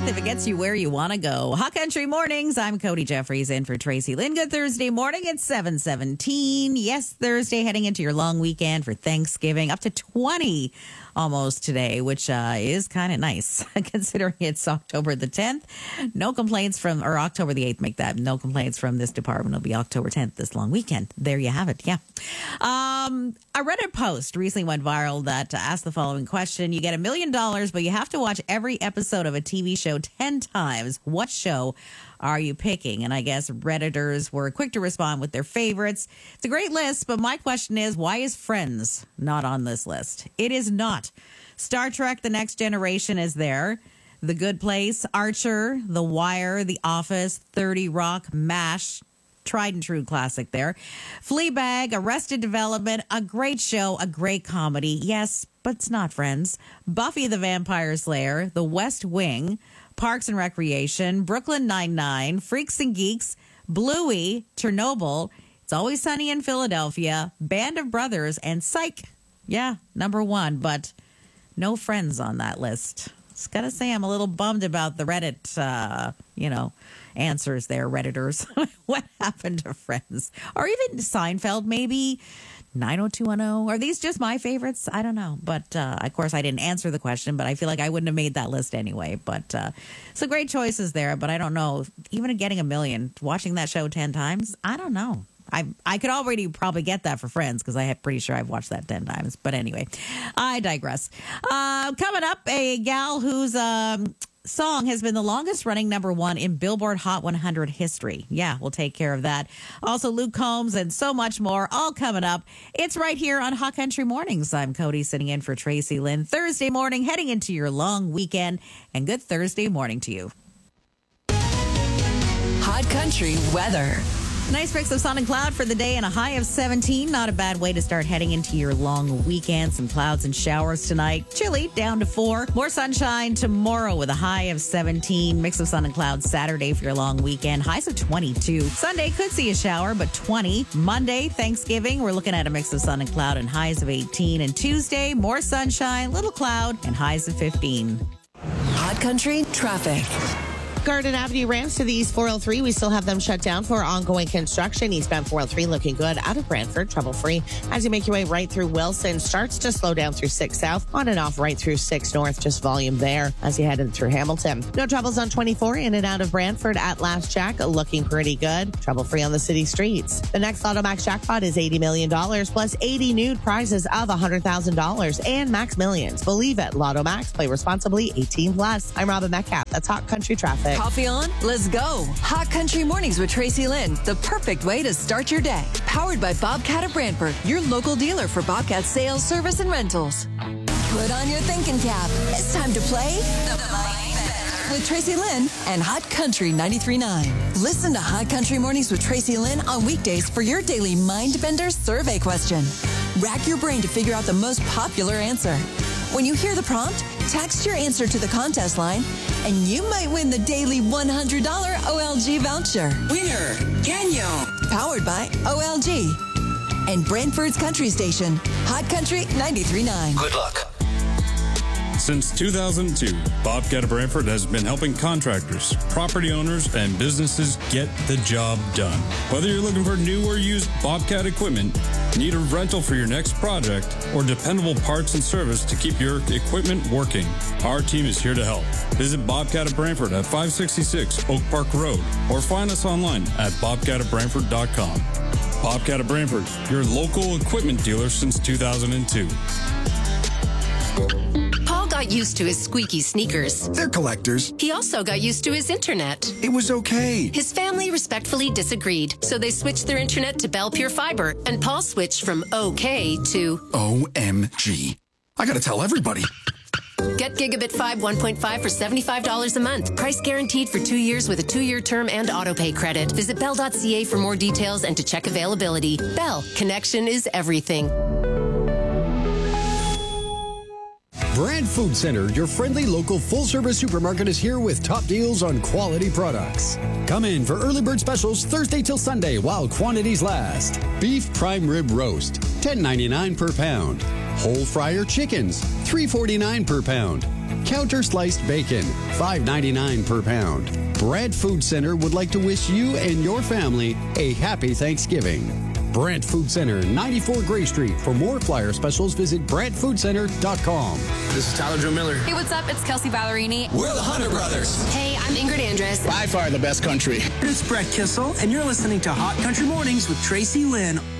if it gets you where you want to go. Hot Country Mornings. I'm Cody Jeffries in for Tracy Lynn. Good Thursday morning. It's 7:17. Yes, Thursday, heading into your long weekend for Thanksgiving. Up to 20 almost today, which is kind of nice considering it's October the 10th. No complaints from, or October the 8th, make that. No complaints from this department. It'll be October 10th this long weekend. There you have it. Yeah. A Reddit post recently went viral that asked the following question. You get $1 million, but you have to watch every episode of a TV show 10 times. What show are you picking? And I guess Redditors were quick to respond with their favorites. It's a great list, but my question is, why is Friends not on this list? It is not. Star Trek: The Next Generation is there. The Good Place, Archer, The Wire, The Office, 30 Rock, MASH, tried and true classic there. Fleabag, Arrested Development, a great show, a great comedy. Yes, but it's not Friends. Buffy the Vampire Slayer, The West Wing, Parks and Recreation, Brooklyn Nine-Nine, Freaks and Geeks, Bluey, Chernobyl, It's Always Sunny in Philadelphia, Band of Brothers, and Psych. Yeah, number one, but no Friends on that list. Just gotta say, I'm a little bummed about the Reddit, answers there, Redditors. What happened to Friends? Or even Seinfeld, maybe 90210. Are these just my favorites? I don't know. But, of course, I didn't answer the question, but I feel like I wouldn't have made that list anyway. But some great choices there, but I don't know. Even getting $1 million, watching that show 10 times, I don't know. I could already probably get that for Friends because I'm pretty sure I've watched that 10 times. But anyway, I digress. Coming up, a gal whose song has been the longest running number one in Billboard Hot 100 history. Yeah, we'll take care of that. Also, Luke Combs and so much more, all coming up. It's right here on Hot Country Mornings. I'm Cody, sitting in for Tracy Lynn. Thursday morning, heading into your long weekend. And good Thursday morning to you. Hot Country weather. Nice mix of sun and cloud for the day and a high of 17. Not a bad way to start heading into your long weekend. Some clouds and showers tonight. Chilly, down to 4. More sunshine tomorrow with a high of 17. Mix of sun and clouds Saturday for your long weekend. Highs of 22. Sunday could see a shower, but 20. Monday, Thanksgiving, we're looking at a mix of sun and cloud and highs of 18. And Tuesday, more sunshine, little cloud, and highs of 15. Hot Country traffic. Garden Avenue ramps to the East 403. We still have them shut down for ongoing construction. Eastbound 403 looking good out of Brantford, trouble-free. As you make your way right through Wilson, starts to slow down through 6 South, on and off right through 6 North, just volume there as you head in through Hamilton. No troubles on 24 in and out of Brantford at Last Jack, looking pretty good. Trouble-free on the city streets. The next Lotto Max jackpot is $80 million, plus 80 nude prizes of $100,000 and Max Millions. Believe it. Lotto Max. Play responsibly. 18 plus. I'm Robin Metcalf. That's Hot Country Traffic. Coffee on? Let's go. Hot Country Mornings with Tracy Lynn. The perfect way to start your day. Powered by Bobcat of Brantford, your local dealer for Bobcat sales, service, and rentals. Put on your thinking cap. It's time to play with Tracy Lynn and Hot Country 93.9. Listen to Hot Country Mornings with Tracy Lynn on weekdays for your daily Mindbender survey question. Rack your brain to figure out the most popular answer. When you hear the prompt, text your answer to the contest line, and you might win the daily $100 OLG voucher. Winner, Canyon. Powered by OLG. And Brantford's Country Station, Hot Country 93.9. Good luck. Since 2002, Bobcat of Brantford has been helping contractors, property owners, and businesses get the job done. Whether you're looking for new or used Bobcat equipment, need a rental for your next project, or dependable parts and service to keep your equipment working, our team is here to help. Visit Bobcat of Brantford at 566 Oak Park Road or find us online at bobcatofbrantford.com. Bobcat of Brantford, your local equipment dealer since 2002. Paul got used to his squeaky sneakers. They're collectors. He also got used to his internet. It was okay. His family respectfully disagreed, so they switched their internet to Bell Pure Fiber, and Paul switched from okay to OMG. I gotta tell everybody. Get Gigabit 5 1.5 for $75 a month. Price guaranteed for 2 years with a 2-year term and autopay credit. Visit bell.ca for more details and to check availability. Bell, connection is everything. Brand Food Center, your friendly local full-service supermarket, is here with top deals on quality products. Come in for early bird specials Thursday till Sunday while quantities last. Beef prime rib roast, $10.99 per pound. Whole fryer chickens, $3.49 per pound. Counter sliced bacon, $5.99 per pound. Brant Food Center would like to wish you and your family a happy Thanksgiving. Brant Food Center, 94 Gray Street. For more flyer specials, visit BrantFoodCenter.com. This is Tyler Joe Miller. Hey, what's up? It's Kelsey Ballerini. We're the Hunter Brothers. Hey, I'm Ingrid Andress. By far the best country. It's Brett Kissel, and you're listening to Hot Country Mornings with Tracy Lynn